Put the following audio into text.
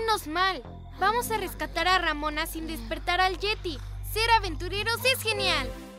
Menos mal. Vamos a rescatar a Ramona sin despertar al Yeti. Ser aventureros es genial.